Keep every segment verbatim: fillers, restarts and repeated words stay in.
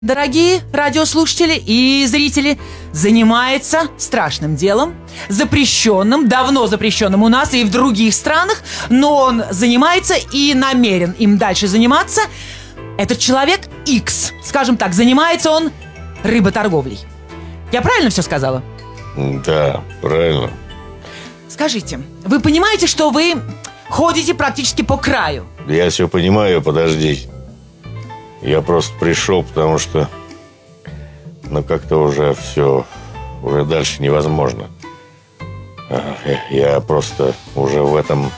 Дорогие радиослушатели и зрители, занимается страшным делом, запрещенным, давно запрещенным у нас и в других странах, но он занимается и намерен им дальше заниматься. Этот человек X, скажем так, занимается он рыботорговлей. Я правильно все сказала? Да, правильно. Скажите, вы понимаете, что вы ходите практически по краю? Я все понимаю, подожди. Я просто пришел, потому что, ну, как-то уже все, уже дальше невозможно. Я просто уже в этом,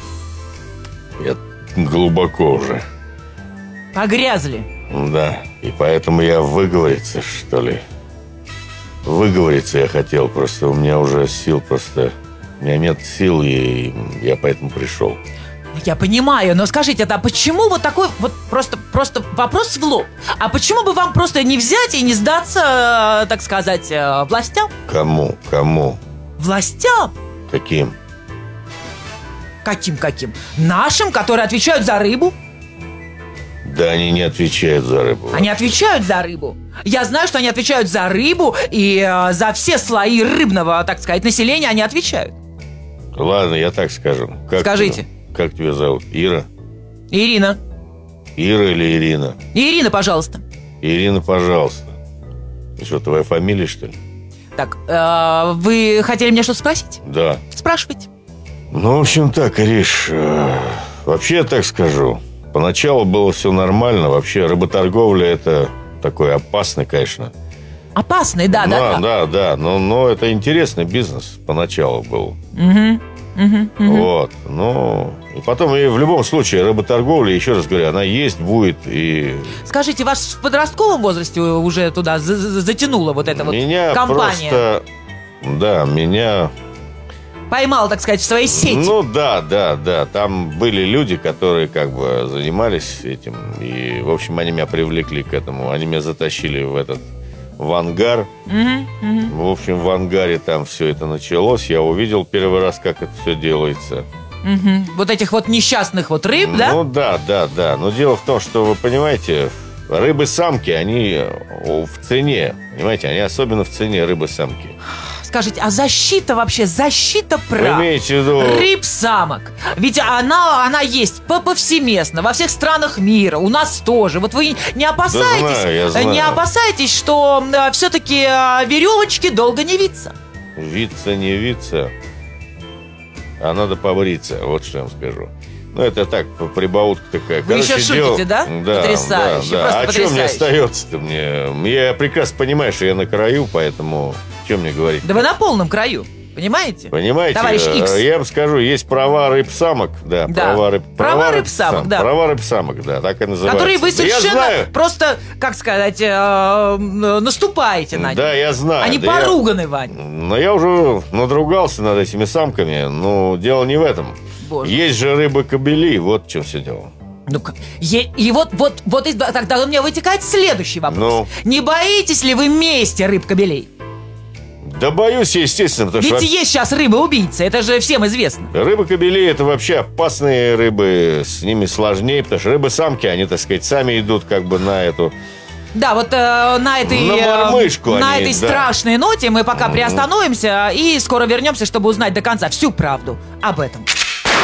я глубоко уже. Погрязли. Да, и поэтому я выговориться, что ли. Выговориться я хотел, просто у меня уже сил просто, у меня нет сил, и я поэтому пришел. Я понимаю, но скажите, а почему вот такой вот просто, просто вопрос в лоб? А почему бы вам просто не взять и не сдаться, так сказать, властям? Кому? Кому? Властям? Каким? Каким-каким? Нашим, которые отвечают за рыбу? Да, они не отвечают за рыбу. Они отвечают за рыбу. Я знаю, что они отвечают за рыбу, и э, за все слои рыбного, так сказать, населения они отвечают. Ладно, я так скажу. Как Скажите. Ты, как тебя зовут? Ира? Ирина. Ира или Ирина? Ирина, пожалуйста. Ирина, пожалуйста. И что, твоя фамилия, что ли? Так, э, вы хотели меня что-то спросить? Да. Спрашивайте. Ну, в общем так, Ириш, э, вообще я так скажу. Поначалу было все нормально. Вообще рыботорговля это такой опасный, конечно. Опасный, да, да, да, да. Да, да, но, но это интересный бизнес поначалу был. Угу, угу, угу. Вот, ну, и потом, и в любом случае, рыботорговля, еще раз говорю, она есть, будет, и... Скажите, вас в подростковом возрасте уже туда за- за- затянула вот эта меня вот компания? Просто, да, меня... Поймал, так сказать, в своей сети. Ну, да, да, да, там были люди, которые как бы занимались этим, и, в общем, они меня привлекли к этому, они меня затащили в этот... в ангар. Угу, угу. В общем, в ангаре там все это началось. Я увидел первый раз, как это все делается. Угу. Вот этих вот несчастных вот рыб, да? Ну да, да, да. Но дело в том, что вы понимаете, рыбы-самки, они в цене. Понимаете, они особенно в цене рыбы-самки. Скажите, а защита вообще, защита прав Вы имеете в виду... рыб-самок? Ведь она, она есть повсеместно, во всех странах мира, у нас тоже. Вот вы не опасаетесь, Да знаю, я знаю. не опасаетесь, что э, все-таки э, веревочки долго не виться? Виться, не виться, а надо побриться, вот что я вам скажу. Ну, это так, прибаутка такая. Вы Короче, еще шутите, да? Да, Потрясающе, да, да. просто А потрясающе. что мне остается-то мне? Я прекрасно понимаю, что я на краю, поэтому что мне говорить? Да вы на полном краю, понимаете? Понимаете, Товарищ Икс. я вам скажу, есть права рыб-самок, да, Да. права, рыб, Права рыб-самок, да. Права рыб-самок, да, так и называется. Которые вы Да я совершенно знаю. просто, как сказать, э, наступаете на них. Да, я знаю. Они да поруганы, я... Вань. Но я уже надругался над этими самками, но дело не в этом. Боже. Есть же рыбы-кобели, вот в чем все дело. Ну как? Е- и вот, вот, вот и тогда у меня вытекает следующий вопрос. Ну? Не боитесь ли вы мести рыб-кобелей? Да боюсь я, естественно, потому Ведь что есть сейчас рыбы-убийцы, это же всем известно. рыбы-кобели это вообще опасные рыбы, с ними сложнее, потому что рыбы-самки, они, так сказать, сами идут как бы на эту... Да, вот э, на этой, На э, мормышку на они, этой да. страшной ноте мы пока приостановимся и скоро вернемся, чтобы узнать до конца всю правду об этом.